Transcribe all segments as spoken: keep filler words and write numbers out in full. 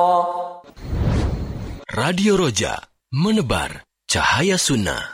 Radio Roja, menebar cahaya sunnah.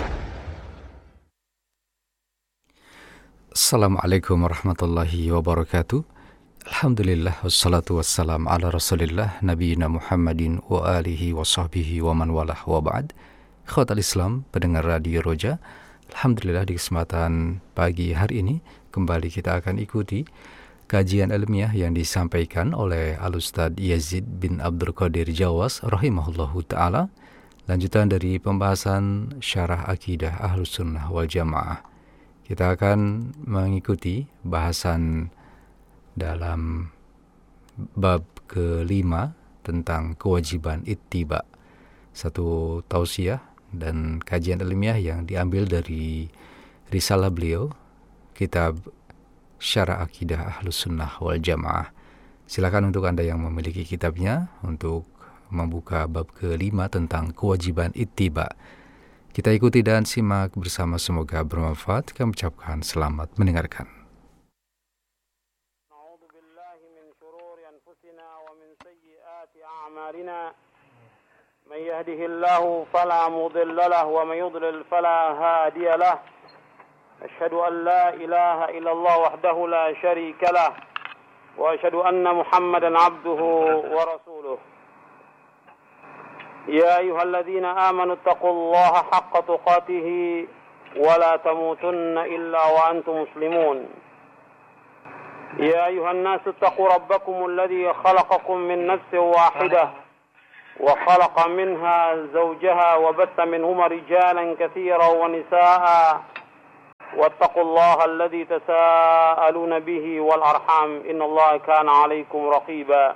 Assalamualaikum warahmatullahi wabarakatuh. Alhamdulillah wassalatu wassalam ala rasulillah nabiyina Muhammadin wa alihi wa sahbihi wa man walah wa ba'd. Ikhwatal Islam, pendengar Radio Roja, alhamdulillah di kesempatan pagi hari ini kembali kita akan ikuti kajian ilmiah yang disampaikan oleh Al-Ustadz Yazid bin Abdul Qadir Jawas rahimahullahu ta'ala, lanjutan dari pembahasan syarah akidah Ahlus Sunnah wal Jamaah. Kita akan mengikuti bahasan dalam bab kelima tentang kewajiban ittiba, satu tausiah dan kajian ilmiah yang diambil dari risalah beliau, kitab Syarah Akidah Ahlus Sunnah wal Jamaah. Silakan untuk Anda yang memiliki kitabnya untuk membuka bab kelima tentang kewajiban ittiba. Kita ikuti dan simak bersama, semoga bermanfaat. Kami ucapkan selamat mendengarkan. A'udzu billahi min syururi anfusina wa min sayyiati a'malina. May yahdihillahu fala mudilla lahu wa may yudlil fala hadiya lahu. أشهد أن لا إله إلا الله وحده لا شريك له وأشهد أن محمدا عبده ورسوله يا أيها الذين آمنوا اتقوا الله حق تقاته ولا تموتن إلا وأنتم مسلمون يا أيها الناس اتقوا ربكم الذي خلقكم من نفس واحدة وخلق منها زوجها وبث منهما رجالا كثيرا ونساء واتقوا الله الذي تساءلون به والأرحام إن الله كان عليكم رقيبا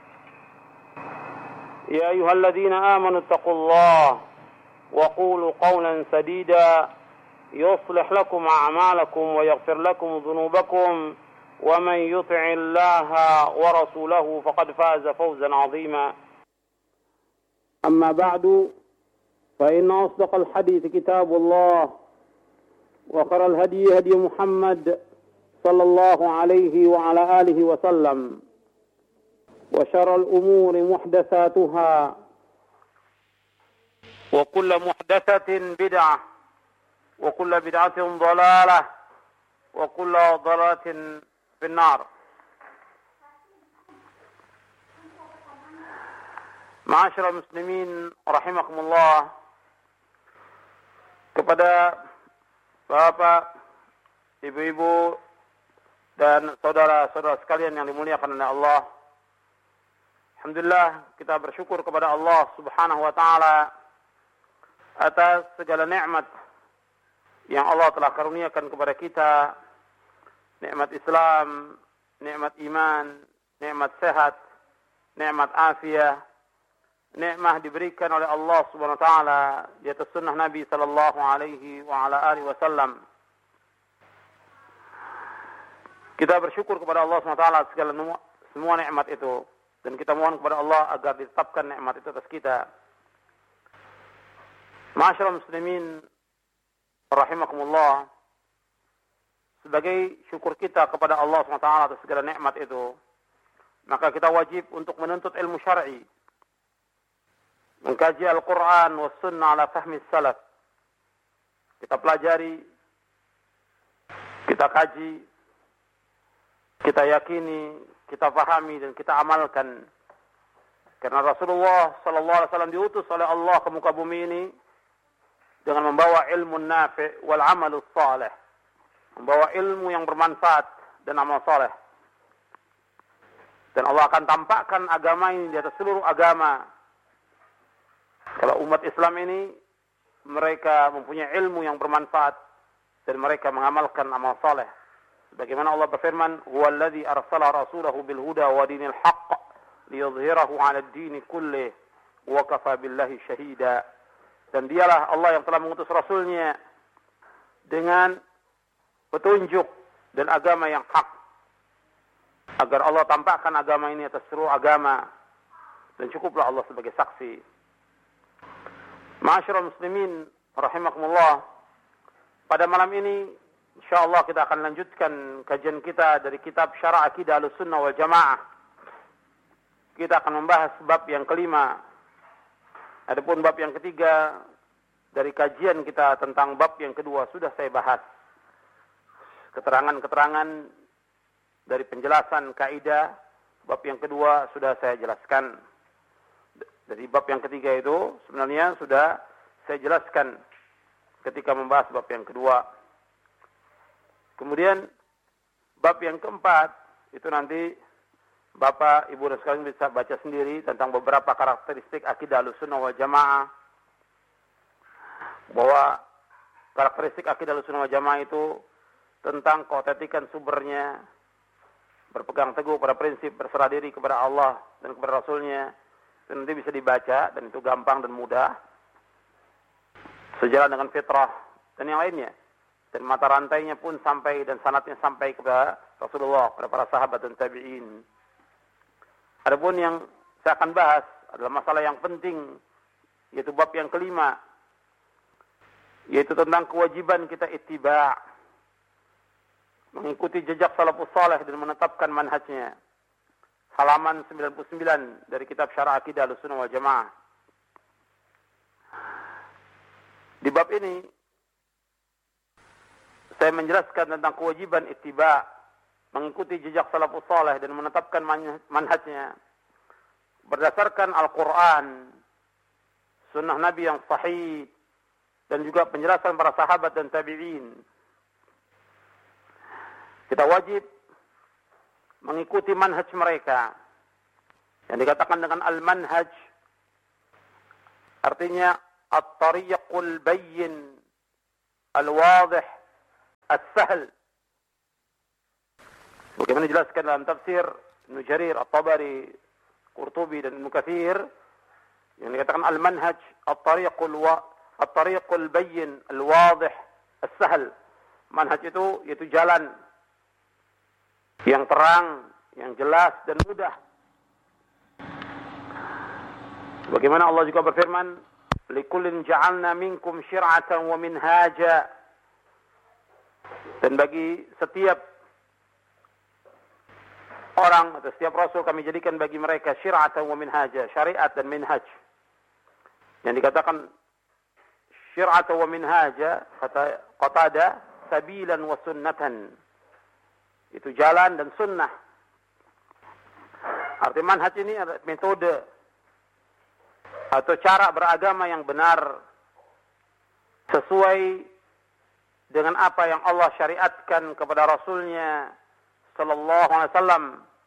يا أيها الذين آمنوا اتقوا الله وقولوا قولا سديدا يصلح لكم أعمالكم ويغفر لكم ذنوبكم ومن يطع الله ورسوله فقد فاز فوزا عظيما أما بعد فإن أصدق الحديث كتاب الله وخير الهدي هدي محمد صلى الله عليه وعلى آله وسلم وشر الأمور محدثاتها وكل محدثة بدعة وكل بدعة ضلالة وكل ضلالة في النار. معاشر المسلمين رحمكم الله, kepada Bapak, Ibu-ibu, dan saudara-saudara sekalian yang dimuliakan oleh Allah, alhamdulillah kita bersyukur kepada Allah Subhanahu wa taala atas segala nikmat yang Allah telah karuniakan kepada kita, nikmat Islam, nikmat iman, nikmat sehat, nikmat afiah, nikmah diberikan oleh Allah Subhanahu wa taala di atas sunnah Nabi sallallahu alaihi wa ala alihi wasallam. Kita bersyukur kepada Allah Subhanahu wa taala atas segala semua nikmat itu, dan kita mohon kepada Allah agar ditetapkan nikmat itu atas kita. Ma'asyiral muslimin rahimakumullah, sebagai syukur kita kepada Allah Subhanahu wa taala atas segala nikmat itu, maka kita wajib untuk menuntut ilmu syar'i, mengkaji Al-Quran wa Sunnah ala fahmi salaf. Kita pelajari, kita kaji, kita yakini, kita pahami, dan kita amalkan. Karena Rasulullah sallallahu alaihi wasallam diutus oleh Allah ke muka bumi ini dengan membawa ilmu nafi' wal amalus salih, membawa ilmu yang bermanfaat dan amal saleh. Dan Allah akan tampakkan agama ini di atas seluruh agama. Kalau umat Islam ini mereka mempunyai ilmu yang bermanfaat dan mereka mengamalkan amal saleh. Sebagaimana Allah berfirman, "Huwallazi arsala rasulahu bil huda wa dinil haqq liyudhhirahu 'ala ad-din kullih wa kafa billahi syahida." Dan dialah Allah yang telah mengutus rasulnya dengan petunjuk dan agama yang hak, agar Allah tampakkan agama ini atas seluruh agama, dan cukuplah Allah sebagai saksi. Ma'asyiral muslimin rahimakumullah, pada malam ini insyaallah kita akan lanjutkan kajian kita dari kitab Syarah Akidah Ahlus Sunnah wal Jamaah. kita akan membahas bab yang kelima. Adapun bab yang ketiga dari kajian kita tentang bab yang kedua sudah saya bahas. Keterangan-keterangan dari penjelasan kaidah bab yang kedua sudah saya jelaskan. Dari bab yang ketiga itu sebenarnya sudah saya jelaskan ketika membahas bab yang kedua. Kemudian bab yang keempat itu nanti Bapak, Ibu dan sekalian bisa baca sendiri tentang beberapa karakteristik akidah Ahlussunnah wal Jamaah. Bahwa karakteristik akidah Ahlussunnah wal Jamaah itu tentang keotentikan sumbernya, berpegang teguh pada prinsip berserah diri kepada Allah dan kepada Rasulnya. Itu nanti bisa dibaca dan itu gampang dan mudah. Sejalan dengan fitrah dan yang lainnya. Dan mata rantainya pun sampai dan sanadnya sampai kepada Rasulullah, kepada para sahabat dan tabi'in. Adapun yang saya akan bahas adalah masalah yang penting, yaitu bab yang kelima, yaitu tentang kewajiban kita ittiba', mengikuti jejak salafus saleh dan menetapkan manhajnya. Halaman sembilan puluh sembilan dari kitab Syarah Aqidah Ahlussunnah wal Jamaah. Di bab ini saya menjelaskan tentang kewajiban ittiba', mengikuti jejak salafus saleh dan menetapkan manhajnya berdasarkan Al-Quran, sunnah Nabi yang sahih, dan juga penjelasan para sahabat dan tabi'in. Kita wajib mengikuti manhaj mereka. Yang dikatakan dengan al-manhaj, artinya at-tariqul bayyin, al-wadih, as-sahl. Bagaimana dijelaskan dalam tafsir Ibnu Jarir, At-Tabari, Qurtubi dan Ibnu Katsir, yang dikatakan al-manhaj, at-tariqul wa at-tariqul bayyin, al-wadih, as-sahl. Manhaj itu yaitu jalan yang terang, yang jelas dan mudah. Bagaimana Allah juga berfirman, "Likullin ja'alna minkum syir'atan wa minhaja." Dan bagi setiap orang atau setiap rasul kami jadikan bagi mereka syir'atan wa minhaja, syariat dan minhaj. Yang dikatakan syir'atan wa minhaja, kata Qatadah, sabilan wa sunnatan. Itu jalan dan sunnah. Arti manhaj ini adalah metode atau cara beragama yang benar sesuai dengan apa yang Allah syariatkan kepada Rasulnya sallallahu alaihi wasallam.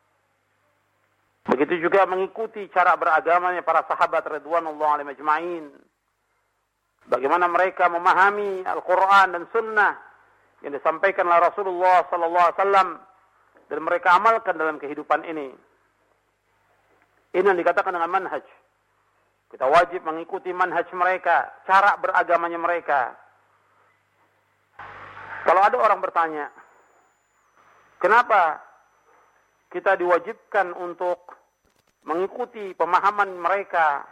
Begitu juga mengikuti cara beragamanya para sahabat radhiyallahu alaihim ajma'in. Bagaimana mereka memahami Al-Quran dan Sunnah yang disampaikan oleh Rasulullah sallallahu alaihi wasallam dan mereka amalkan dalam kehidupan ini. Ini yang dikatakan dengan manhaj. Kita wajib mengikuti manhaj mereka, cara beragamanya mereka. Kalau ada orang bertanya, kenapa kita diwajibkan untuk mengikuti pemahaman mereka?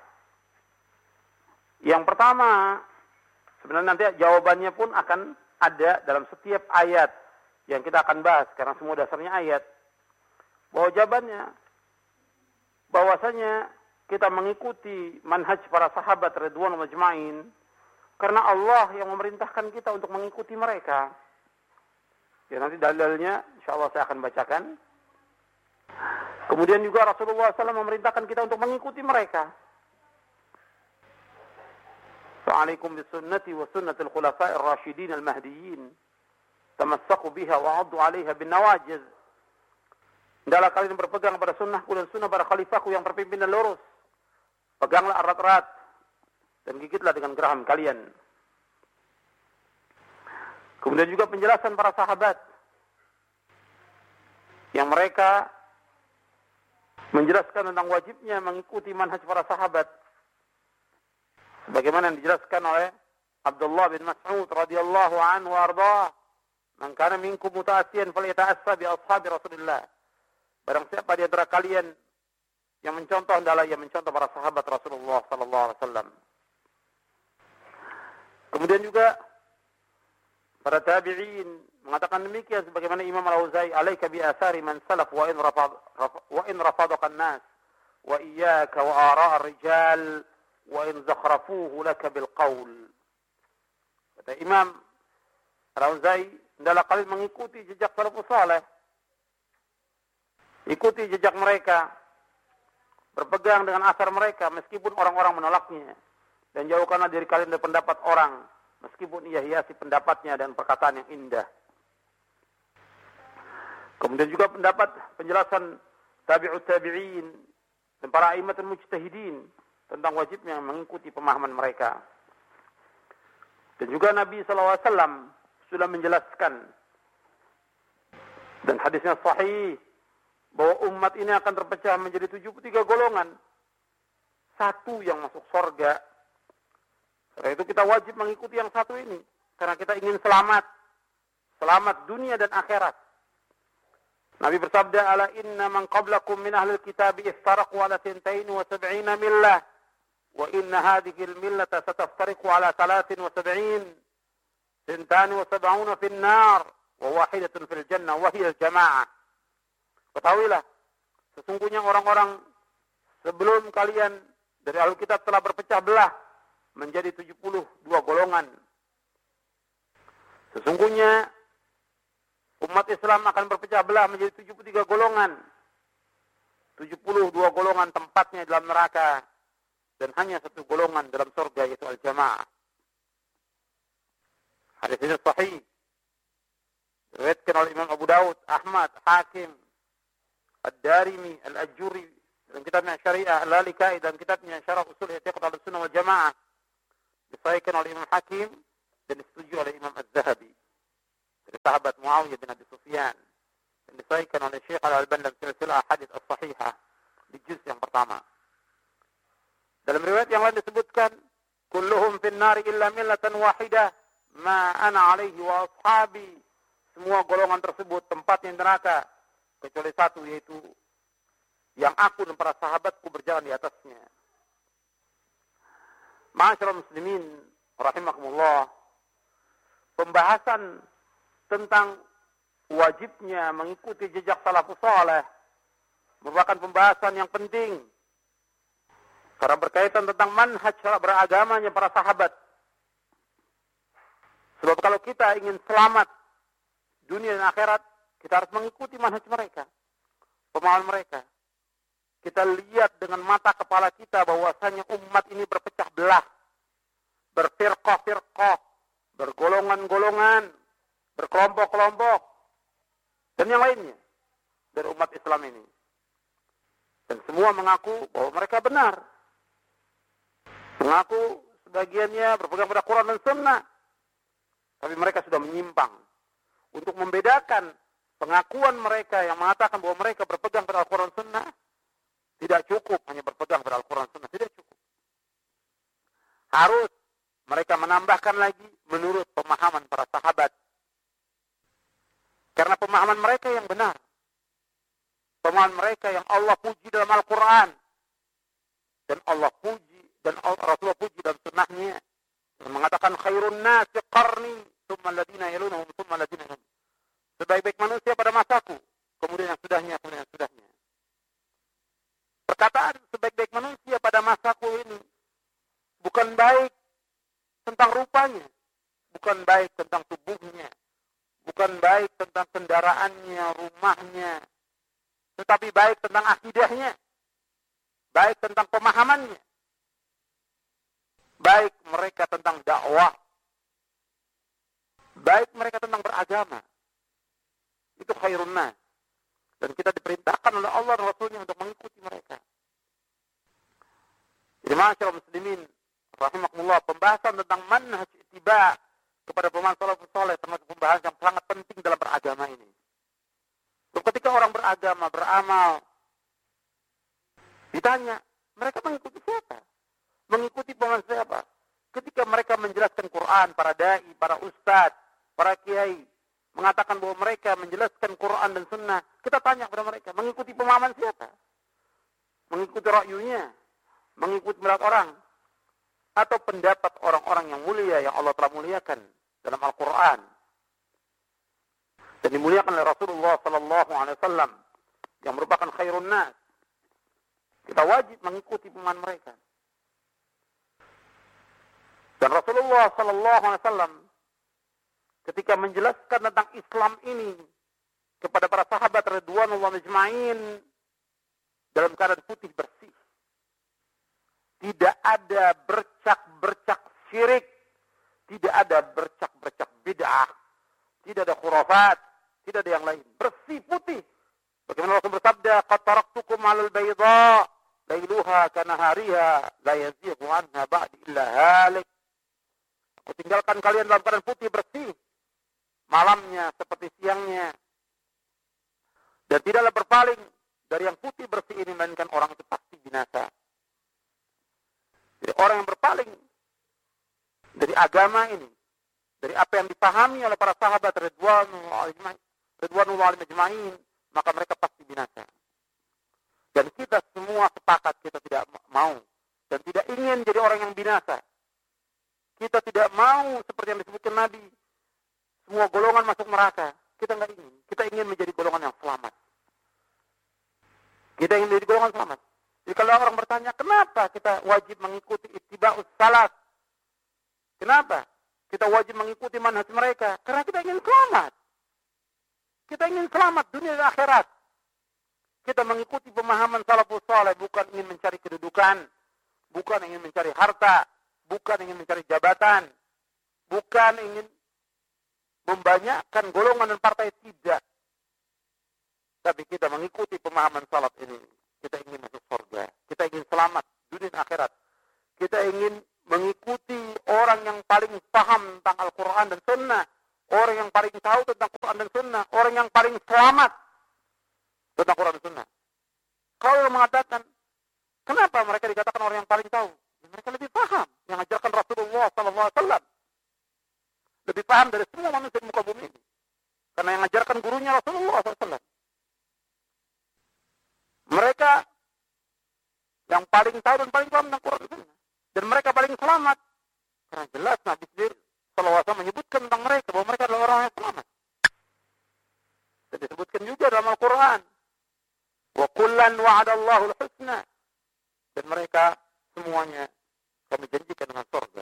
Yang pertama, sebenarnya nanti jawabannya pun akan ada dalam setiap ayat yang kita akan bahas, karena semua dasarnya ayat. Bahwa jawabannya, bahwasanya kita mengikuti manhaj para sahabat ridwan majma'in, karena Allah yang memerintahkan kita untuk mengikuti mereka. Ya, nanti dalilnya insyaallah saya akan bacakan. Kemudian juga Rasulullah shallallahu alaihi wasallam memerintahkan kita untuk mengikuti mereka. Fa'alaikum bisunnati wa sunnatil khulafa'ir rasyidin al-mahdiyyin. Tamassaku biha wa 'addu 'alaiha bin nawajiz. Hendaklah kalian berpegang pada sunnahku dan sunnah para khalifahku yang terpimpin dan lurus. Peganglah erat-erat dan gigitlah dengan geraham kalian. Kemudian juga penjelasan para sahabat yang mereka menjelaskan tentang wajibnya mengikuti manhaj para sahabat. Sebagaimana yang dijelaskan oleh Abdullah bin Mas'ud radhiyallahu anhu wa ardhah, "Man kana minkum muta'assiyan falyata'assa bi ashabi Rasulillah." Barang siapa di antara kalian yang mencontoh adalah yang mencontoh para sahabat Rasulullah sallallahu alaihi wasallam. Kemudian juga para tabi'in mengatakan demikian sebagaimana Imam Al-Auza'i, "Alaika bi athari man salaf wa in rafad wa in rafadaka an-nas." wa iyyaka wa ara' ar-rijal wa in zakhrafuhu laka bil qaul. Kata Imam Al-Auza'i, hendaklah kalian mengikuti jejak salafus saleh. Ikuti jejak mereka, berpegang dengan asar mereka meskipun orang-orang menolaknya, dan jauhkanlah diri kalian dari pendapat orang meskipun ia hiasi pendapatnya dan perkataan yang indah. Kemudian juga pendapat penjelasan tabi'ut tabi'in dan para a'immatul mujtahidin tentang wajibnya mengikuti pemahaman mereka. Dan juga Nabi sallallahu alaihi wasallam sudah menjelaskan, dan hadisnya sahih, bahwa umat ini akan terpecah menjadi tujuh puluh tiga golongan. Satu yang masuk surga. Karena itu kita wajib mengikuti yang satu ini. Karena kita ingin selamat. Selamat dunia dan akhirat. Nabi bersabda, ala inna man qablakum min ahlil kitabi iftaraqu ala sintain wa sab'ina millah. Wa inna hadhihi al-millata sataftariqu ala thalathin wa sab'in. Sintani wa sab'una fin nar. Wa wahidatun fil jannah wa hiya al-jama'ah. Ketahuilah, sesungguhnya orang-orang sebelum kalian dari Ahlul Kitab telah berpecah belah menjadi tujuh puluh dua golongan. Sesungguhnya umat Islam akan berpecah belah menjadi tujuh puluh tiga golongan. tujuh puluh dua golongan tempatnya dalam neraka dan hanya satu golongan dalam surga, yaitu al-jamaah. Hadis ini sahih. Diriwayatkan oleh Imam Abu Daud, Ahmad, Hakim, Ad-Darimi, Al-Ajuri dalam kitabnya Syariah, Al-Lalikai dalam kitabnya Syarah Usul I'tiqad Ahlussunnah wal Jamaah, disahihkan oleh Imam Hakim dan disetujui oleh Imam Az-Zahabi dari sahabat Muawiyah bin Abi Sufyan, dan disahihkan oleh Syekh Al-Albani dalam silsilah Ahadits As-Sahihah di juz yang pertama. Dalam riwayat yang lain disebutkan, kulluhum fin nari illa millatan wahidah ma ana alaihi wa ashabi. Semua golongan tersebut tempatnya neraka kecuali satu, yaitu yang aku dan para sahabatku berjalan di atasnya. Ma'asyiral muslimin rahimakumullah, pembahasan tentang wajibnya mengikuti jejak salafus saleh merupakan pembahasan yang penting karena berkaitan tentang manhaj cara beragamanya para sahabat. Sebab kalau kita ingin selamat dunia dan akhirat, kita harus mengikuti manhaj mereka, pemahaman mereka. Kita lihat dengan mata kepala kita bahwasanya umat ini berpecah belah, berfirqah-firqah, bergolongan-golongan, berkelompok-kelompok, dan yang lainnya dari umat Islam ini. Dan semua mengaku bahwa mereka benar. Mengaku sebagiannya berpegang pada Quran dan Sunnah. Tapi mereka sudah menyimpang. Untuk membedakan pengakuan mereka yang mengatakan bahwa mereka berpegang pada Al-Quran Sunnah, tidak cukup hanya berpegang pada Al-Quran Sunnah, tidak cukup. Harus mereka menambahkan lagi menurut pemahaman para sahabat. Karena pemahaman mereka yang benar. Pemahaman mereka yang Allah puji dalam Al-Quran. Dan Allah puji, dan Rasulullah puji dalam sunnahnya. Yang mengatakan khairun nasi qarni, thumma alladhina yalunahum, thumma alladhina yalunahum. Sebaik-baik manusia pada masaku, kemudian yang sudahnya, kemudian yang sudahnya. Perkataan sebaik-baik manusia pada masaku ini bukan baik tentang rupanya, bukan baik tentang tubuhnya, bukan baik tentang kendaraannya, rumahnya, tetapi baik tentang akidahnya, baik tentang pemahamannya, baik mereka tentang dakwah, baik mereka tentang beragama. Itu khairun nas. Dan kita diperintahkan oleh Allah dan Rasulnya untuk mengikuti mereka. Jadi ma'asyiral muslimin rahimakumullah, pembahasan tentang manhaj ittiba kepada pemahaman salafus saleh termasuk pembahasan yang sangat penting dalam beragama ini. So, ketika orang beragama, beramal, ditanya, mereka mengikuti siapa? Mengikuti pemahaman siapa? Ketika mereka menjelaskan Quran, para dai, para ustadz, para kiai mengatakan bahwa mereka menjelaskan Quran dan Sunnah, kita tanya kepada mereka, mengikuti pemahaman siapa? Mengikuti rakyunya, mengikuti pendapat orang, atau pendapat orang-orang yang mulia yang Allah telah muliakan dalam Al-Quran dan dimuliakan oleh Rasulullah Sallallahu Alaihi Wasallam yang merupakan khairun nas. Kita wajib mengikuti pemahaman mereka. Dan Rasulullah sallallahu alaihi wasallam ketika menjelaskan tentang Islam ini kepada para sahabat radhiyallahu ajma'in dalam keadaan putih bersih. Tidak ada bercak-bercak syirik, tidak ada bercak-bercak bid'ah, tidak ada khurafat, tidak ada yang lain. Bersih putih. Bagaimana Rasul bersabda, "Qad taraktukum 'alal bayda, lailuha kanahariha, la yazighu 'anha ba'di illa halik." Aku tinggalkan kalian dalam keadaan putih bersih, malamnya seperti siangnya. Dan tidaklah berpaling dari yang putih bersih ini, melainkan orang itu pasti binasa. Jadi orang yang berpaling dari agama ini, dari apa yang dipahami oleh para sahabat Ridwanullah ajma'in, maka mereka pasti binasa. Dan kita semua sepakat kita tidak mau dan tidak ingin jadi orang yang binasa. Kita tidak mau seperti yang disebutkan Nabi, semua golongan masuk neraka. Kita nggak ingin. Kita ingin menjadi golongan yang selamat. Kita ingin menjadi golongan selamat. Jadi kalau orang bertanya, kenapa kita wajib mengikuti ittiba'us salaf? Kenapa kita wajib mengikuti manhaj mereka? Karena kita ingin selamat. Kita ingin selamat dunia dan akhirat. Kita mengikuti pemahaman salafus saleh bukan ingin mencari kedudukan, bukan ingin mencari harta, bukan ingin mencari jabatan, bukan ingin membanyakkan golongan dan partai, tidak. Tapi kita mengikuti pemahaman salaf ini. Kita ingin masuk surga. Kita ingin selamat dunia dan akhirat. Kita ingin mengikuti orang yang paling paham tentang Al-Quran dan Sunnah. Orang yang paling tahu tentang Quran dan Sunnah. Orang yang paling selamat tentang Quran dan Sunnah. Kalau mengatakan, kenapa mereka dikatakan orang yang paling tahu? Mereka lebih paham yang ajarkan Rasulullah sallallahu alaihi wasallam. Lebih paham dari semua manusia di muka bumi ini. Karena yang ajarkan gurunya Rasulullah sallallahu alaihi wasallam. Mereka yang paling tahu dan paling paham tentang Quran dan Sunnah. Dan mereka paling selamat. Karena jelas Nabi sendiri sallallahu alaihi wasallam menyebutkan tentang mereka bahwa mereka adalah orang yang selamat. Dan disebutkan juga dalam Al-Quran. Wa kullan wa'adallahu al-husna. Dan mereka semuanya kami janjikan dengan surga.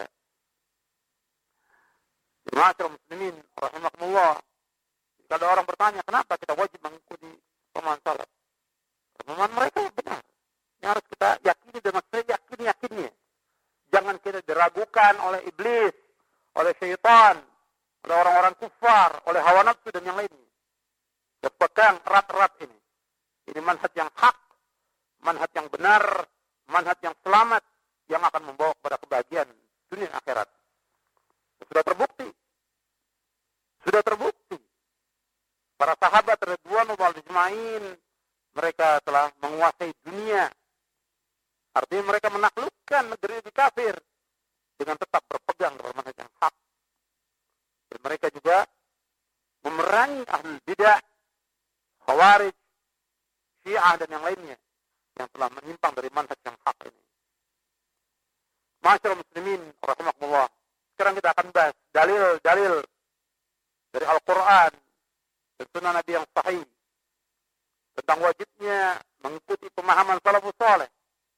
Ma'asyiral muslimin rahimakumullah. Jika ada orang bertanya, kenapa kita wajib mengikuti pemahaman salaf? Pemahaman mereka yang benar. Yang harus kita yakini dengan seyakin-yakinnya. Jangan kita diragukan oleh iblis, oleh syaitan, oleh orang-orang kufar, oleh hawa nafsu dan yang lainnya. Kita pegang erat-erat ini. Ini manhaj yang hak, manhaj yang benar, manhaj yang selamat, yang akan membawa kepada kebahagiaan dunia dan akhirat. Sudah terbukti. Sudah terbukti. Para sahabat Ridwanullah ajma'in, mereka telah menguasai dunia. Artinya mereka menaklukkan negeri kafir dengan tetap berpegang kepada manhaj yang hak. Dan mereka juga memerangi ahlul bidah, khawarij, syiah dan yang lainnya yang telah menyimpang dari manhaj yang hak ini. Ma'asyiral muslimin rahimakumullah. Sekarang kita akan bahas dalil-dalil dari Al-Quran dan Sunnah Nabi yang sahih tentang wajibnya mengikuti pemahaman salafus saleh.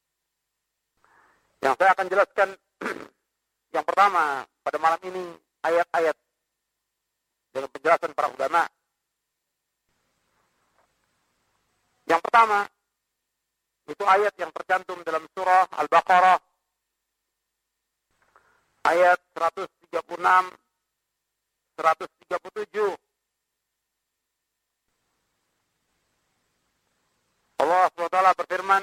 Yang saya akan jelaskan yang pertama pada malam ini ayat-ayat dengan penjelasan para ulama. Yang pertama itu ayat yang tercantum dalam surah Al-Baqarah ayat seratus tiga puluh enam seratus tiga puluh tujuh. Allah subhanahu wa taala berfirman,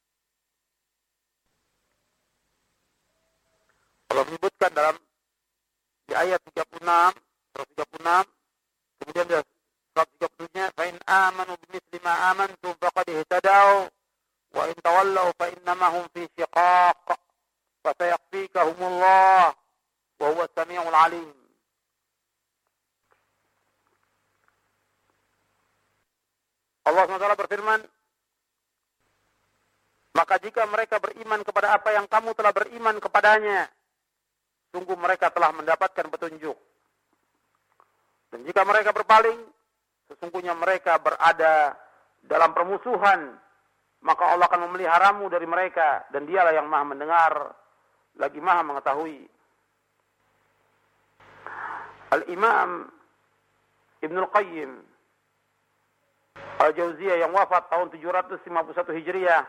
Allah menyebutkan dalam di ayat tiga puluh enam, seratus tiga puluh enam, kemudian di seratus tiga puluh tujuh-nya, fa in amanu bimithli ma amantum faqad ihtadaw wa in tawallaw fa innama hum fi shiqaq fa sayakfikahumullah wa huwa as-sami'ul 'alim. Allah subhanahu wa taala berfirman, maka jika mereka beriman kepada apa yang kamu telah beriman kepadanya, sungguh mereka telah mendapatkan petunjuk. Dan jika mereka berpaling, sesungguhnya mereka berada dalam permusuhan maka Allah akan memeliharamu dari mereka, dan dialah yang maha mendengar lagi maha mengetahui. Al-Imam Ibnul Qayyim Al-Jauziyah yang wafat tahun tujuh ratus lima puluh satu Hijriah,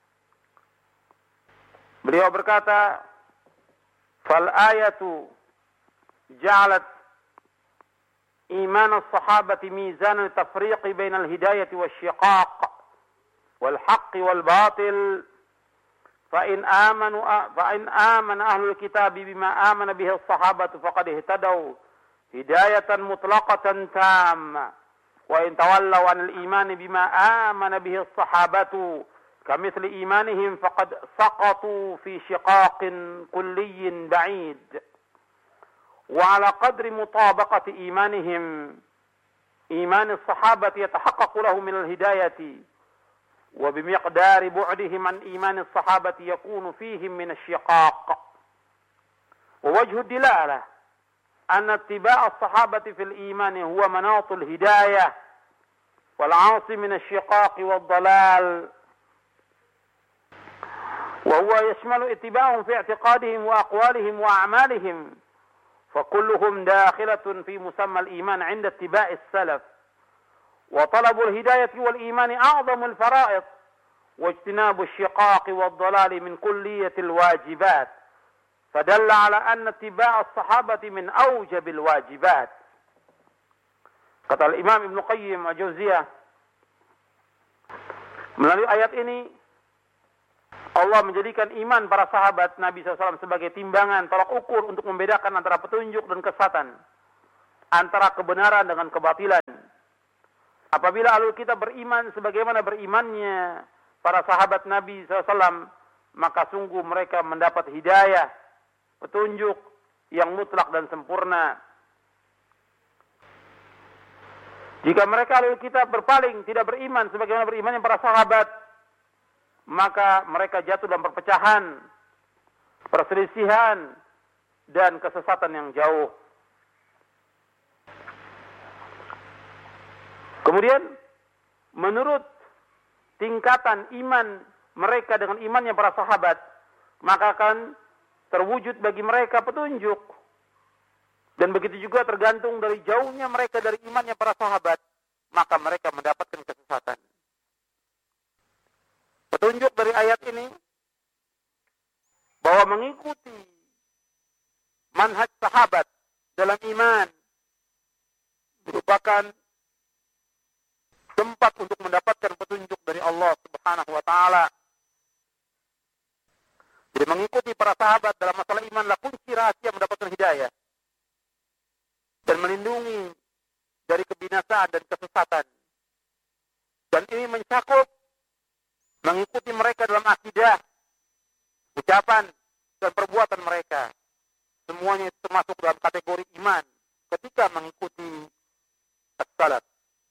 beliau berkata, "Fal ayatu ja'alat iman as-sahabati mizanan tafriqi bainal hidayati wasyiqaq wal haqqi wal batil fa in amanu fa in amana ahlul kitab bima amana bihi as-sahabatu faqad ihtadaw hidayatan mutlaqatan tamma wa in tawallaw anil iman bima amana bihi as-sahabatu kamithli imanihim faqad saqatu fi shiqaqin kulliyyin ba'id wa ala qadri mutabaqati imanihim iman as-sahabati yatahaqqaqu lahu min al-hidayati wa bimiqdari bu'dihim an iman as-sahabati yakunu fihim min asy-shiqaq wa wajhu dilalah أن اتباع الصحابة في الإيمان هو مناط الهداية والعاصي من الشقاق والضلال وهو يشمل اتباعهم في اعتقادهم وأقوالهم وأعمالهم فكلهم داخلة في مسمى الإيمان عند اتباع السلف وطلب الهداية والإيمان أعظم الفرائض واجتناب الشقاق والضلال من كلية الواجبات فدل على أن اتباع الصحابة من أوجب الواجبات. Kata Imam Ibnu Qayyim Al-Jauziyah, melalui ayat ini Allah menjadikan iman para sahabat Nabi shallallahu alaihi wasallam sebagai timbangan tolak ukur untuk membedakan antara petunjuk dan kesesatan, antara kebenaran dengan kebatilan. Apabila ahlul kitab beriman sebagaimana berimannya para sahabat Nabi shallallahu alaihi wasallam, maka sungguh mereka mendapat hidayah, petunjuk yang mutlak dan sempurna. Jika mereka ahlul kitab berpaling, tidak beriman sebagaimana berimannya para sahabat, maka mereka jatuh dalam perpecahan, perselisihan, dan kesesatan yang jauh. Kemudian, menurut tingkatan iman mereka dengan imannya para sahabat, maka akan terwujud bagi mereka petunjuk. Dan begitu juga tergantung dari jauhnya mereka dari imannya para sahabat, maka mereka mendapatkan kesesatan. Petunjuk dari ayat ini bahwa mengikuti manhaj sahabat dalam iman merupakan tempat untuk mendapatkan petunjuk dari Allah Subhanahu wa taala. Jadi mengikuti para sahabat dalam masalah imanlah kunci rahasia mendapatkan hidayah dan melindungi dari kebinasaan dan kesesatan. Dan ini mencakup mengikuti mereka dalam akidah, ucapan, dan perbuatan mereka. Semuanya itu termasuk dalam kategori iman ketika mengikuti as-salaf.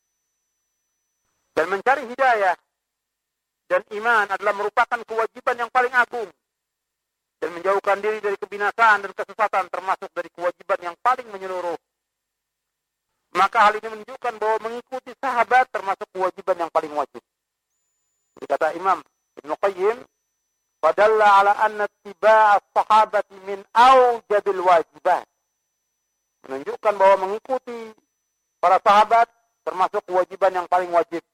Dan mencari hidayah dan iman adalah merupakan kewajiban yang paling agung. Dan menjauhkan diri dari kebinasaan dan kesesatan termasuk dari kewajiban yang paling menyeluruh. Maka hal ini menunjukkan bahwa mengikuti sahabat termasuk kewajiban yang paling wajib. Jadi kata Imam Ibnu Qayyim, "Fadalla ala anna ittiba'a as-sahabati min awjabil wajibat." Menunjukkan bahwa mengikuti para sahabat termasuk kewajiban yang paling wajib.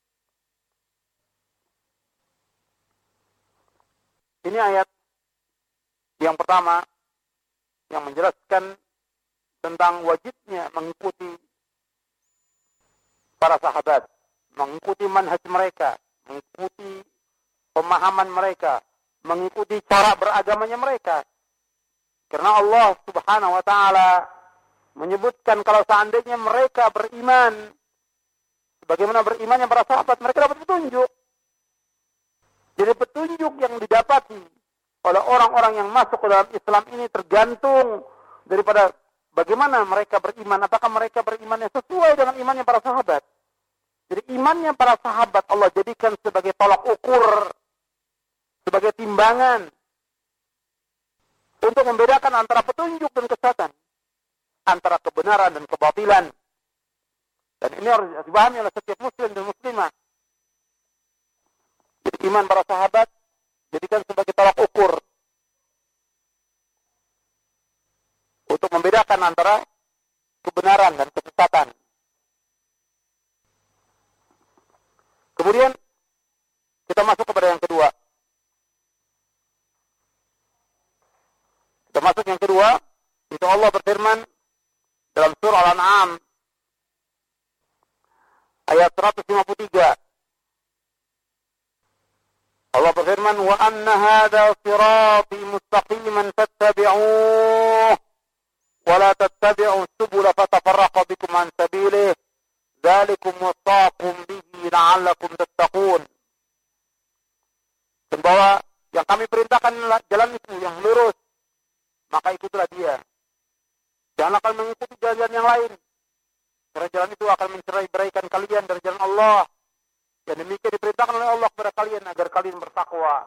Ini ayat yang pertama yang menjelaskan tentang wajibnya mengikuti para sahabat, mengikuti manhaj mereka, mengikuti pemahaman mereka, mengikuti cara beragamanya mereka. Karena Allah Subhanahu wa taala menyebutkan kalau seandainya mereka beriman sebagaimana berimannya para sahabat, mereka dapat petunjuk. Jadi petunjuk yang didapati oleh orang-orang yang masuk ke dalam Islam ini tergantung daripada bagaimana mereka beriman. Apakah mereka berimannya sesuai dengan imannya para sahabat? Jadi imannya para sahabat Allah jadikan sebagai tolak ukur, sebagai timbangan untuk membedakan antara petunjuk dan kesesatan, antara kebenaran dan kebatilan. Dan ini harus dipahami oleh setiap muslim dan muslimah. Jadi iman para sahabat jadikan sebagai tolak ukur untuk membedakan antara kebenaran dan kesesatan. Kemudian kita masuk kepada yang kedua. Kita masuk yang kedua, itu Allah berfirman dalam surah Al-An'am ayat seratus lima puluh tiga. Allah berfirman, "Wa anna hadha sirati mustaqiman fattabi'uhu wa la tattabi'u subula fatafarraqa bikum an sabilihi dzalikum wasaqum bihi la'allakum tattaqun." Dan bahwa yang kami perintahkan adalah jalan itu yang lurus, maka ikutilah dia. Jangan akan mengikuti jalan-jalan yang lain, karena jalan itu akan mencerai-beraikan kalian dari jalan Allah. Dan demikian diperintahkan oleh Allah kepada kalian agar kalian bertakwa.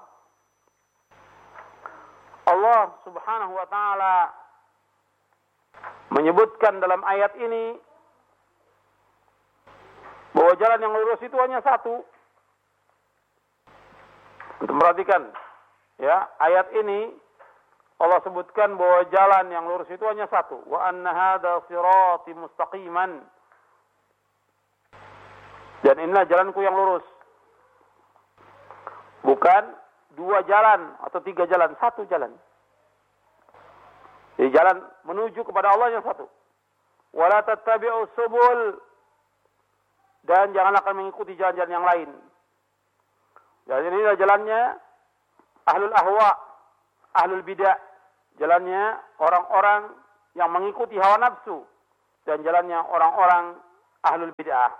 Allah Subhanahu wa taala menyebutkan dalam ayat ini bahwa jalan yang lurus itu hanya satu. Untuk perhatikan, ya, ayat ini Allah sebutkan bahwa jalan yang lurus itu hanya satu. Wa anna hadza sirati mustaqiman. Dan inilah jalanku yang lurus. Bukan dua jalan atau tiga jalan, satu jalan. Jadi jalan menuju kepada Allah yang satu. Wa la tattabi'u subul. Dan jangan akan mengikuti jalan-jalan yang lain. Jadi inilah jalannya ahlul ahwa, ahlul bidah. Jalannya orang-orang yang mengikuti hawa nafsu. Dan jalannya orang-orang ahlul bid'ah.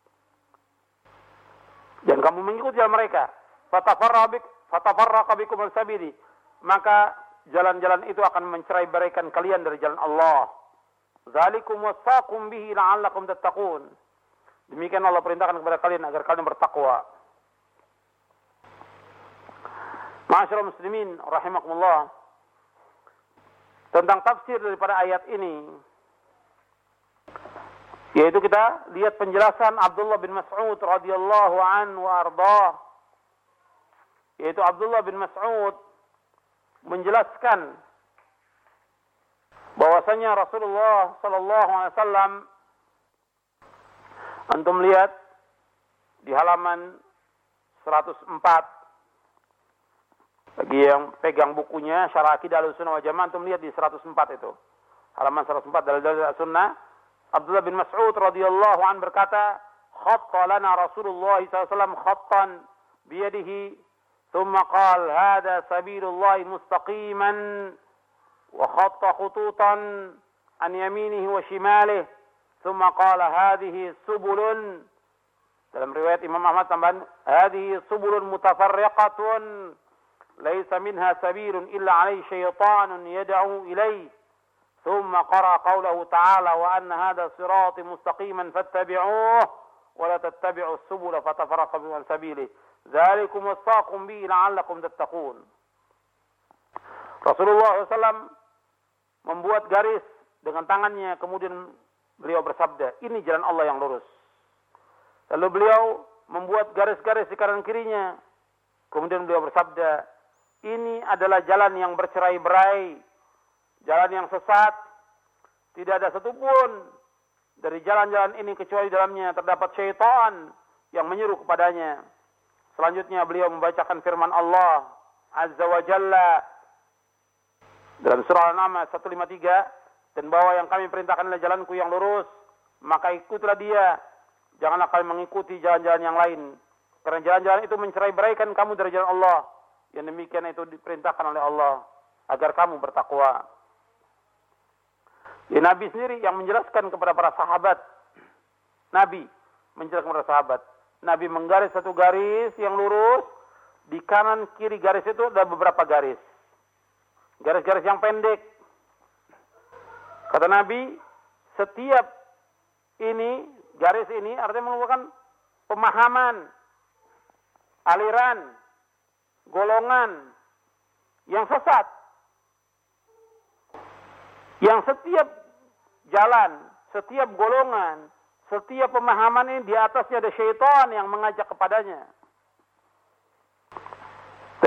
Dan kamu mengikuti jalan mereka, fatafarraqa bikum an sabili, maka jalan-jalan itu akan mencerai-beraikan kalian dari jalan Allah. Dzalikum wasaqum bihi la'allakum tattaqun. Demikian Allah perintahkan kepada kalian agar kalian bertakwa. Ma'asyiral muslimin rahimakumullah. Tentang tafsir daripada ayat ini, yaitu kita lihat penjelasan Abdullah bin Mas'ud radhiyallahu anhu wa ardhah. Yaitu Abdullah bin Mas'ud menjelaskan bahwasanya Rasulullah sallallahu alaihi wasallam, antum lihat di halaman seratus empat. Bagi yang pegang bukunya Syarah Aqidah Ahlussunnah wal Jamaah, antum lihat di seratus empat itu. Halaman seratus empat dalil-dalil sunnah. Abdullah bin Mas'ud radhiyallahu anhu berkata, "Khatta lana Rasulullah sallallahu alaihi wasallam khattan biyadihi, thumma qala hadha sabilullah mustaqiman wa khatta khututan an yaminihi wa shimalihi, thumma qala hadhihi subulun." Dalam riwayat Imam Ahmad tambahan, "Hadhihi subulun mutafarriqatun, laisa minha sabilun illa alaihi syaitanun yad'u ilaihi." ثم قرأ قوله تعالى وأن هذا صراطي مستقيما فاتبعوه ولا تتبعوا السبل فتفرق بكم عن سبيله ذلكم وصاكم به لعلكم تتقون. Rasulullah shallallahu alaihi wasallam membuat garis dengan tangannya, kemudian beliau bersabda, ini jalan Allah yang lurus. Lalu beliau membuat garis-garis di kanan kirinya, kemudian beliau bersabda, ini adalah jalan yang bercerai-berai, jalan yang sesat. Tidak ada satupun dari jalan-jalan ini kecuali dalamnya terdapat syaitan yang menyuruh kepadanya. Selanjutnya beliau membacakan firman Allah Azza wa Jalla dalam surah Al-An'am seratus lima puluh tiga, dan bahwa yang kami perintahkan adalah jalanku yang lurus, maka ikutlah dia, janganlah kalian mengikuti jalan-jalan yang lain, karena jalan-jalan itu mencerai-beraikan kamu dari jalan Allah. Yang demikian itu diperintahkan oleh Allah agar kamu bertakwa. Ya, Nabi sendiri yang menjelaskan kepada para sahabat. Nabi menjelaskan kepada sahabat. Nabi menggaris satu garis yang lurus. Di kanan kiri garis itu ada beberapa garis. Garis-garis yang pendek. Kata Nabi, setiap ini, garis ini artinya merupakan pemahaman, aliran, golongan yang sesat. Yang setiap jalan, setiap golongan, setiap pemahaman ini di atasnya ada syaitan yang mengajak kepadanya.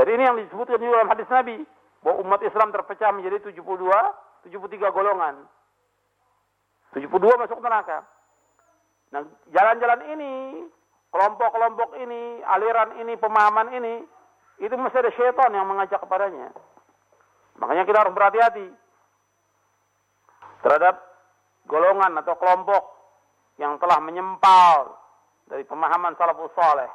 Dan ini yang disebutkan juga dalam hadis Nabi, bahwa umat Islam terpecah menjadi tujuh puluh dua, tujuh puluh tiga golongan. tujuh puluh dua masuk neraka. Nah, jalan-jalan ini, kelompok-kelompok ini, aliran ini, pemahaman ini, itu mesti ada syaitan yang mengajak kepadanya. Makanya kita harus berhati-hati terhadap golongan atau kelompok yang telah menyempal dari pemahaman salafus saleh.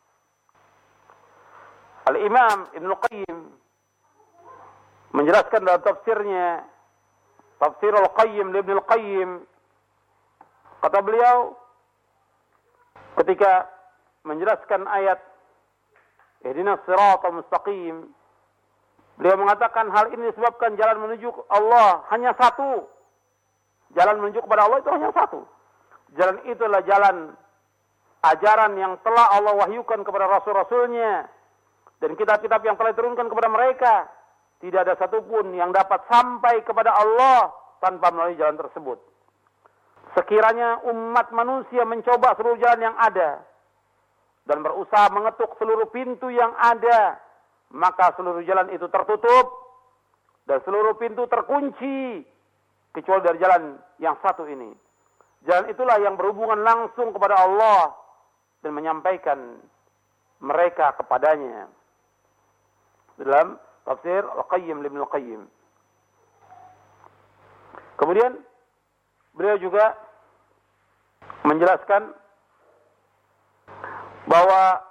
Al-Imam Ibnu Qayyim menjelaskan dalam tafsirnya, Tafsir Al-Qayyim li Ibnu Qayyim, kata beliau ketika menjelaskan ayat Ihdinas Siratal Mustaqim, beliau mengatakan hal ini disebabkan jalan menuju Allah hanya satu. Jalan menuju kepada Allah itu hanya satu. Jalan itulah jalan ajaran yang telah Allah wahyukan kepada rasul-rasulnya dan kitab-kitab yang telah diturunkan kepada mereka. Tidak ada satupun yang dapat sampai kepada Allah tanpa melalui jalan tersebut. Sekiranya umat manusia mencoba seluruh jalan yang ada dan berusaha mengetuk seluruh pintu yang ada, maka seluruh jalan itu tertutup dan seluruh pintu terkunci kecuali dari jalan yang satu ini. Jalan itulah yang berhubungan langsung kepada Allah dan menyampaikan mereka kepadanya. Dalam Tafsir Al-Qayyim li Ibnu Qayyim. Kemudian beliau juga menjelaskan bahwa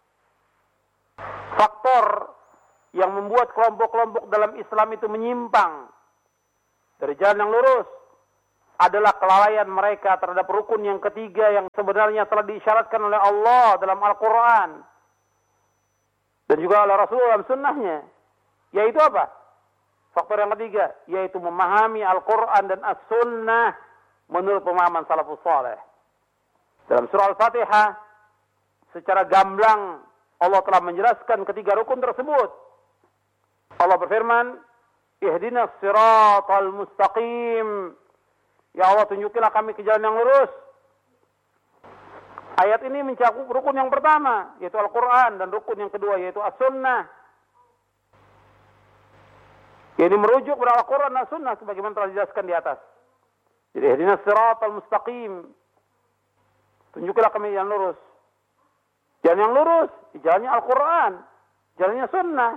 faktor yang membuat kelompok-kelompok dalam Islam itu menyimpang dari jalan yang lurus adalah kelalaian mereka terhadap rukun yang ketiga yang sebenarnya telah diisyaratkan oleh Allah dalam Al-Quran dan juga oleh Rasulullah dalam sunnahnya. Yaitu apa? Faktor yang ketiga, yaitu memahami Al-Quran dan As-Sunnah menurut pemahaman salafus saleh. Dalam surah Al-Fatihah, secara gamblang Allah telah menjelaskan ketiga rukun tersebut. Allah berfirman, Ihdinas Siratal Mustaqim. Ya Allah, tunjukilah kami ke jalan yang lurus. Ayat ini mencakup rukun yang pertama, yaitu Al-Quran, dan rukun yang kedua, yaitu As-Sunnah. Ini merujuk kepada Al-Quran dan Sunnah sebagaimana telah dijelaskan di atas. Jadi ihdinas siratal mustaqim. Tunjukilah kami jalan lurus. Jalan yang lurus, jalannya Al-Quran, jalannya Sunnah.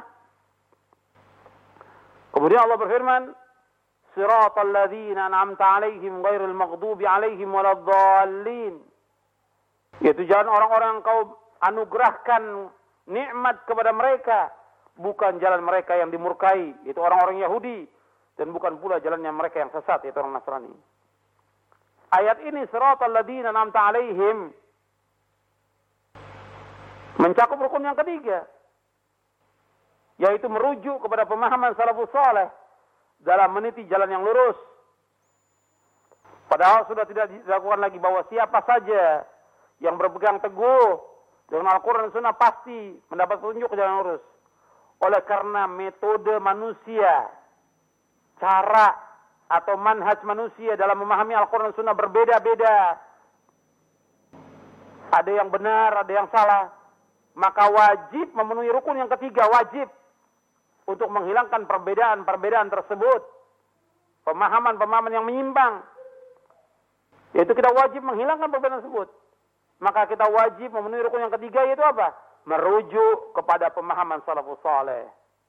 Kemudian Allah berfirman, Siratal ladzina an'amta alaihim ghairil maghdubi alaihim waladdallin. Yaitu jalan orang-orang yang kau anugerahkan nikmat kepada mereka, bukan jalan mereka yang dimurkai, yaitu orang-orang Yahudi, dan bukan pula jalannya mereka yang sesat, yaitu orang Nasrani. Ayat ini siratal ladzina an'amta alaihim mencakup rukun yang ketiga, yaitu merujuk kepada pemahaman salafus saleh dalam meniti jalan yang lurus. Padahal sudah tidak dilakukan lagi bahwa siapa saja yang berpegang teguh dengan Al-Quran dan Sunnah pasti mendapat petunjuk ke jalan yang lurus. Oleh karena metode manusia, cara atau manhaj manusia dalam memahami Al-Quran dan Sunnah berbeda-beda. Ada yang benar, ada yang salah. Maka wajib memenuhi rukun yang ketiga, wajib untuk menghilangkan perbedaan-perbedaan tersebut. Pemahaman-pemahaman yang menyimpang. Yaitu kita wajib menghilangkan perbedaan tersebut. Maka kita wajib memenuhi rukun yang ketiga, yaitu apa? Merujuk kepada pemahaman salafus saleh.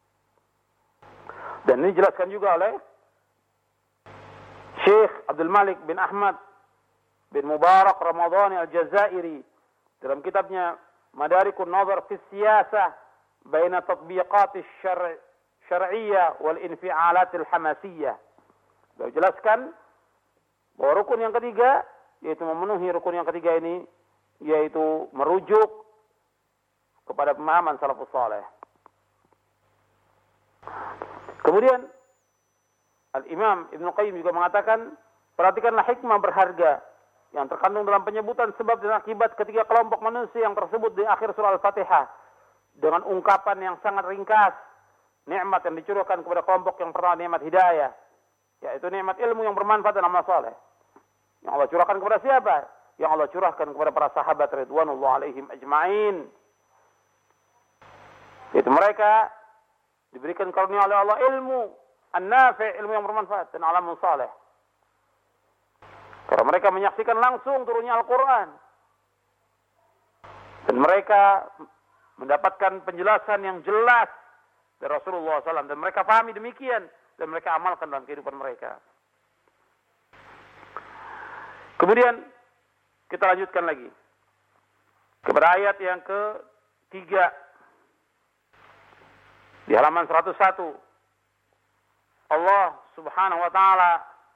Dan ini dijelaskan juga oleh Syekh Abdul Malik bin Ahmad bin Mubarak Ramadhani Al-Jazairi dalam kitabnya Madarikun Nazar fi Siyasah baina tatbiqat syar'iyyah wal infi'alat al-hamassiyah. Beliau jelaskan bahwa rukun yang ketiga, yaitu memenuhi rukun yang ketiga ini, yaitu merujuk kepada pemahaman salafus saleh. Kemudian Al-Imam Ibnu Qayyim juga mengatakan, perhatikanlah hikmah berharga yang terkandung dalam penyebutan sebab dan akibat ketiga kelompok manusia yang tersebut di akhir surah Al-Fatihah dengan ungkapan yang sangat ringkas, nikmat yang dicurahkan kepada kelompok yang pertama nikmat hidayah, yaitu nikmat ilmu yang bermanfaat dan amal saleh. Yang Allah curahkan kepada siapa? Yang Allah curahkan kepada para sahabat ridwanullah alaihim ajma'in. Yaitu mereka diberikan karunia oleh Allah ilmu an-nafi', ilmu yang bermanfaat, dan alam saleh. Karena mereka menyaksikan langsung turunnya Al-Quran. Dan mereka mendapatkan penjelasan yang jelas dari Rasulullah shallallahu alaihi wasallam. Dan mereka pahami demikian. Dan mereka amalkan dalam kehidupan mereka. Kemudian kita lanjutkan lagi kepada ayat yang ketiga di halaman seratus satu. Allah subhanahu wa ta'ala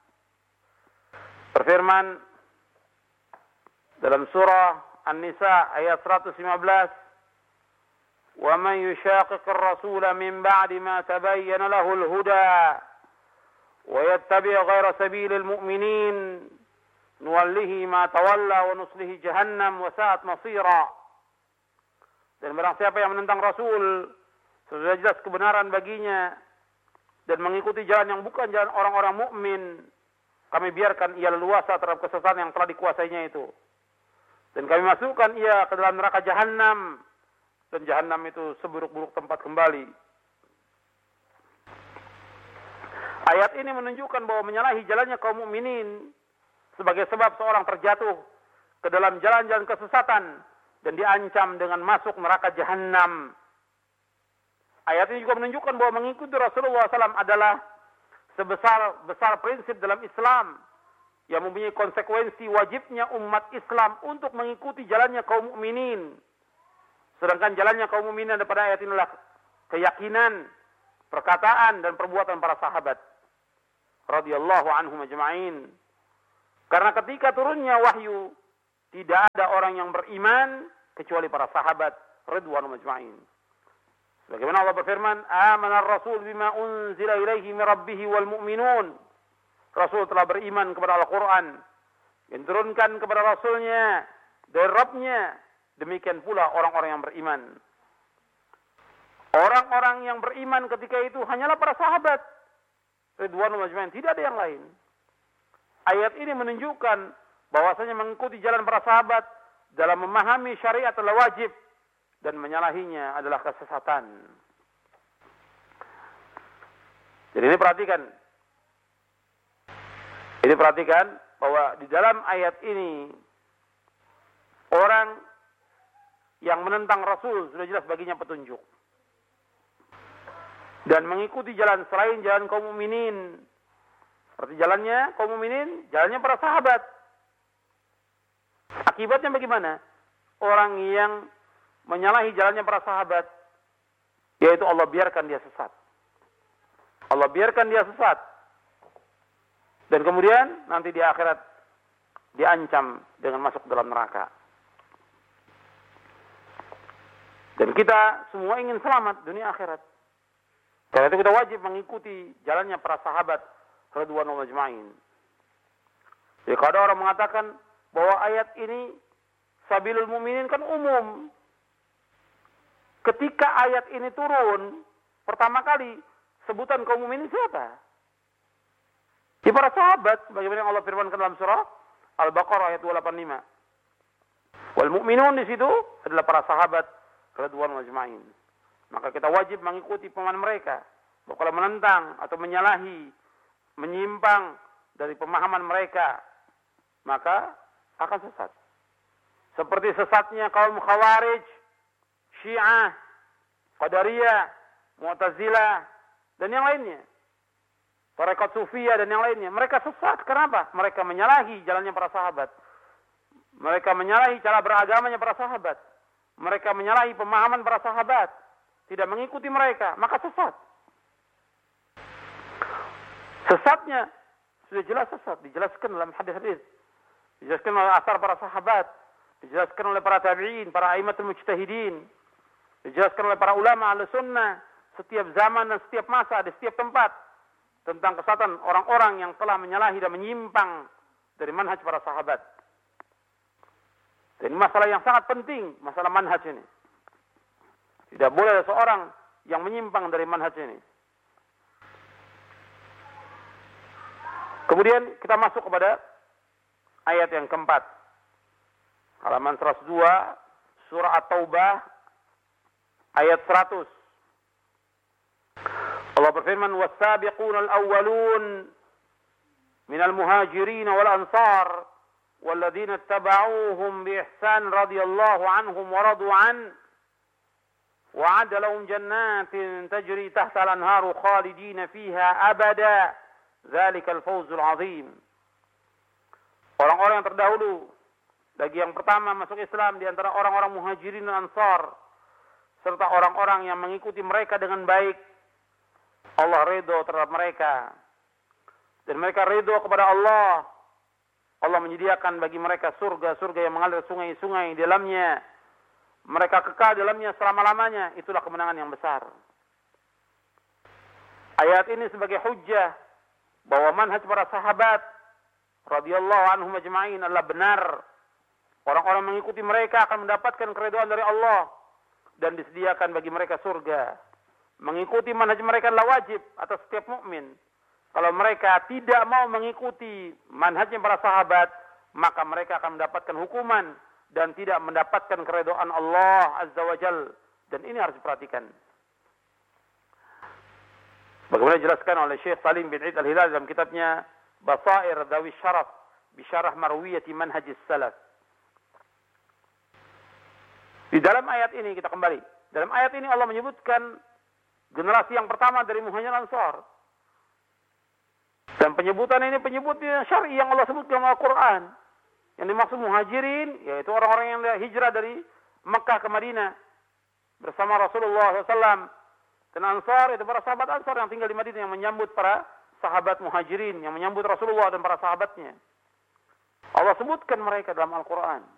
berfirman dalam surah An-Nisa ayat seratus lima belas, "Wa man yushaqiqir rasula min ba'di ma tabayyana lahul huda wa yattabi' ghayra sabilil mu'minin nuwallihi ma tawalla wa nuslihi jahannam wa sa'at masira." Dan barang siapa yang menentang Rasul sudah jelas kebenaran baginya dan mengikuti jalan yang bukan jalan orang-orang mukmin, kami biarkan ia leluasa terhadap kesesatan yang telah dikuasainya itu. Dan kami masukkan ia ke dalam neraka Jahannam. Dan Jahannam itu seburuk-buruk tempat kembali. Ayat ini menunjukkan bahwa menyalahi jalannya kaum mukminin sebagai sebab seorang terjatuh ke dalam jalan-jalan kesesatan dan diancam dengan masuk neraka Jahannam. Ayat ini juga menunjukkan bahwa mengikuti Rasulullah shallallahu alaihi wasallam adalah sebesar-besar prinsip dalam Islam yang mempunyai konsekuensi wajibnya umat Islam untuk mengikuti jalannya kaum mukminin. Sedangkan jalannya kaum mukminin pada ayat inilah keyakinan, perkataan dan perbuatan para sahabat radhiyallahu anhum ajma'in. Karena ketika turunnya wahyu tidak ada orang yang beriman kecuali para sahabat radhiyallahu ajma'in. Bagaimana Allah berfirman, "Amana ar-rasul bima unzila ilaihi min rabbih wal mu'minun." Rasul telah beriman kepada Al-Quran yang diturunkan kepada Rasulnya dari Rabbnya. Demikian pula orang-orang yang beriman. Orang-orang yang beriman ketika itu hanyalah para sahabat ridwanul majma'in, tidak ada yang lain. Ayat ini menunjukkan bahwasanya mengikuti jalan para sahabat dalam memahami syariat adalah wajib dan menyalahinya adalah kesesatan. Jadi ini perhatikan. Ini perhatikan bahwa di dalam ayat ini orang yang menentang Rasul sudah jelas baginya petunjuk. Dan mengikuti jalan selain jalan kaum mukminin. Seperti jalannya kaum mukminin, jalannya para sahabat. Akibatnya bagaimana? Orang yang menyalahi jalannya para sahabat, yaitu Allah biarkan dia sesat. Allah biarkan dia sesat. Dan kemudian nanti di akhirat diancam dengan masuk dalam neraka. Dan kita semua ingin selamat dunia akhirat. Karena itu kita wajib mengikuti jalannya para sahabat radhiyallahu ajma'in. Jadi kalau ada orang mengatakan bahwa ayat ini sabilul mu'minin kan umum. Ketika ayat ini turun, pertama kali sebutan kaum mukminin siapa? Di para sahabat, bagaimana Allah firmankan dalam surah Al-Baqarah ayat dua ratus delapan puluh lima. Wal mu'minun di situ adalah para sahabat radhiyallahu ajma'in. Maka kita wajib mengikuti pemahaman mereka. Bahwa kalau menentang atau menyalahi, menyimpang dari pemahaman mereka, maka akan sesat. Seperti sesatnya kaum Khawarij, Syiah, Qadariyah, Mu'tazilah, dan yang lainnya. Tarekat Sufiyah dan yang lainnya. Mereka sesat. Kenapa? Mereka menyalahi jalannya para sahabat. Mereka menyalahi cara beragamanya para sahabat. Mereka menyalahi pemahaman para sahabat. Tidak mengikuti mereka. Maka sesat. Sesatnya sudah jelas sesat. Dijelaskan dalam hadis-hadis. Dijelaskan oleh asar para sahabat. Dijelaskan oleh para tabi'in, para aimatul mujtahidin. Dijelaskan oleh para ulama ahli sunnah. Setiap zaman dan setiap masa, di setiap tempat. Tentang kesesatan orang-orang yang telah menyalahi dan menyimpang dari manhaj para sahabat. Dan ini masalah yang sangat penting, masalah manhaj ini. Tidak boleh ada seorang yang menyimpang dari manhaj ini. Kemudian kita masuk kepada ayat yang keempat. Halaman seratus dua, surah At-Taubah, ayat seratus. Allah berfirman, "Was-sabiquna al-awwalun minal muhajirin wal ansar walladzina ittaba'uuhum bi ihsan radhiyallahu anhum wa radu an وَعَدَّ لَهُمْ جَنَّاتٍ تَجْرِي تَحْتَ الْأَنْهَارُ خَالِدِينَ فِيهَا أَبَدًا ذَلِكَ الْفَوْزُ الْعَظِيمُ. Orang-orang yang terdahulu, bagi yang pertama masuk Islam di antara orang-orang muhajirin dan ansar, serta orang-orang yang mengikuti mereka dengan baik, Allah ridho terhadap mereka. Dan mereka ridho kepada Allah. Allah menyediakan bagi mereka surga-surga yang mengalir sungai-sungai di dalamnya. Mereka kekal dalamnya selama-lamanya. Itulah kemenangan yang besar. Ayat ini sebagai hujjah bahwa manhaj para sahabat radhiyallahu anhum ajma'in adalah benar. Orang-orang mengikuti mereka akan mendapatkan keridhaan dari Allah dan disediakan bagi mereka surga. Mengikuti manhaj mereka adalah wajib atas setiap mukmin. Kalau mereka tidak mau mengikuti manhajnya para sahabat, maka mereka akan mendapatkan hukuman dan tidak mendapatkan keridhaan Allah Azza wa Jal. Dan ini harus diperhatikan. Bagaimana dijelaskan oleh Syekh Salim bin Eid Al-Hilal dalam kitabnya Basair Dhawi Syaraf Bisyarah Marwiyati Manhajis Salaf. Di dalam ayat ini kita kembali. Dalam ayat ini Allah menyebutkan generasi yang pertama dari Muhajirin Ansar. Dan penyebutan ini penyebutan syar'i yang Allah sebut dalam Al-Quran. Yang dimaksud muhajirin, yaitu orang-orang yang hijrah dari Mekah ke Madinah bersama Rasulullah shallallahu alaihi wasallam. Dan Ansar itu para sahabat Ansar yang tinggal di Madinah yang menyambut para sahabat muhajirin, yang menyambut Rasulullah dan para sahabatnya. Allah sebutkan mereka dalam Al-Quran.